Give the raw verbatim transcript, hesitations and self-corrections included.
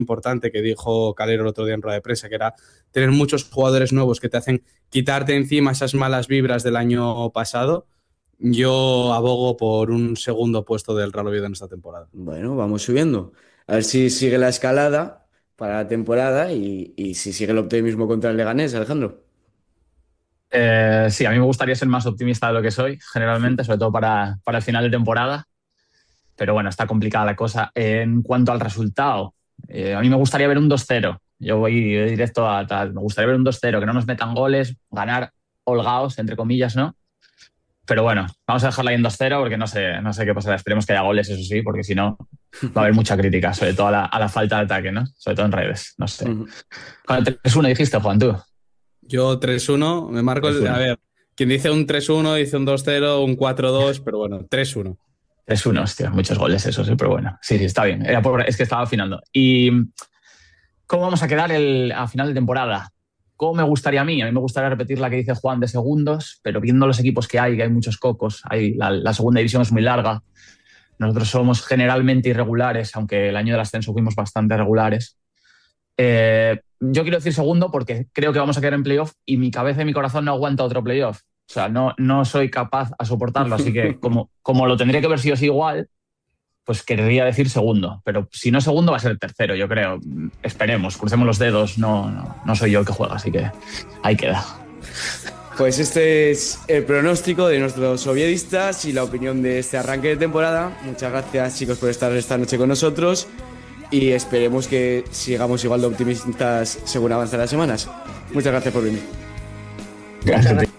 importante que dijo Calero el otro día en rueda de prensa, que era tener muchos jugadores nuevos que te hacen quitarte encima esas malas vibras del año pasado. Yo abogo por un segundo puesto del Real Oviedo en esta temporada. Bueno, vamos subiendo. A ver si sigue la escalada para la temporada y, y si sigue el optimismo contra el Leganés, Alejandro. Eh, sí, a mí me gustaría ser más optimista de lo que soy, generalmente, sobre todo para, para el final de temporada. Pero bueno, está complicada la cosa. En cuanto al resultado, eh, a mí me gustaría ver un dos cero. Yo voy directo a tal. Me gustaría ver un dos cero, que no nos metan goles, ganar holgados, entre comillas, ¿no? Pero bueno, vamos a dejarla ahí en dos cero porque no sé, no sé qué pasará. Esperemos que haya goles, eso sí, porque si no va a haber mucha crítica, sobre todo a la, a la falta de ataque, ¿no? Sobre todo en redes, no sé. Ujú. Con el tres uno dijiste, Juan, tú. Yo tres uno, me marco tres el... A uno. ver, quien dice un tres uno dice un dos cero, un cuatro dos, pero bueno, tres uno. tres uno, hostia, muchos goles, eso sí, pero bueno. Sí, sí, está bien. Era por- es que estaba afinando. ¿Y cómo vamos a quedar el, a final de temporada? ¿Cómo me gustaría a mí? A mí me gustaría repetir la que dice Juan de segundos, pero viendo los equipos que hay, que hay muchos cocos, hay, la, la segunda división es muy larga. Nosotros somos generalmente irregulares, aunque el año del ascenso fuimos bastante regulares. Eh, yo quiero decir segundo porque creo que vamos a quedar en playoff y mi cabeza y mi corazón no aguanta otro playoff. O sea, no, no soy capaz a soportarlo, así que como, como lo tendría que ver sí o sí igual, pues querría decir segundo. Pero si no segundo va a ser tercero, yo creo. Esperemos, crucemos los dedos. No, no, no soy yo el que juega, así que ahí queda. Pues este es el pronóstico de nuestros oviedistas y la opinión de este arranque de temporada. Muchas gracias, chicos, por estar esta noche con nosotros y esperemos que sigamos igual de optimistas según avanzan las semanas. Muchas gracias por venir. Gracias.